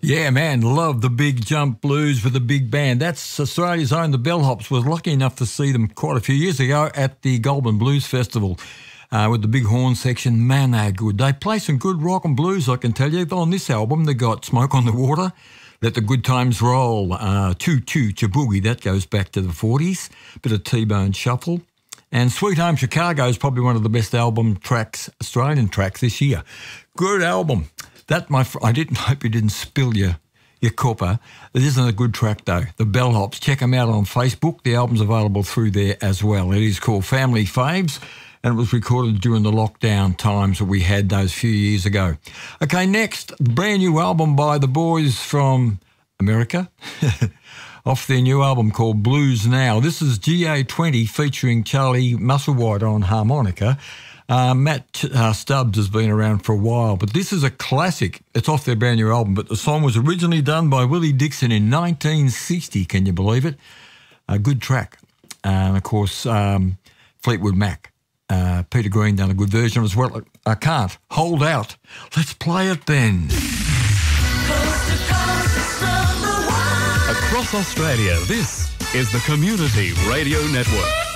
Yeah, man, love the Big Jump Blues with the big band. That's Australia's own, the Bellhops. Was lucky enough to see them quite a few years ago at the Goulburn Blues Festival with the big horn section. Man, they're good. They play some good rock and blues, I can tell you. On this album, they got Smoke on the Water, Let the Good Times Roll, Choo Choo Chaboogie, that goes back to the 40s, bit of T-Bone Shuffle. And Sweet Home Chicago is probably one of the best album tracks, Australian tracks this year. Good album. That, I hope you didn't spill your cuppa. It isn't a good track, though. The Bellhops. Check them out on Facebook. The album's available through there as well. It is called Family Faves, and it was recorded during the lockdown times that we had those few years ago. Okay, next, brand new album by the boys from America. Off their new album called Blues Now. This is GA20 featuring Charlie Musselwhite on harmonica. Matt Stubbs has been around for a while, but this is a classic. It's off their brand new album, but the song was originally done by Willie Dixon in 1960. Can you believe it? A good track. And, of course, Fleetwood Mac. Peter Green done a good version as well. I can't. Hold out. Let's play it then. Across Australia, this is the Community Radio Network.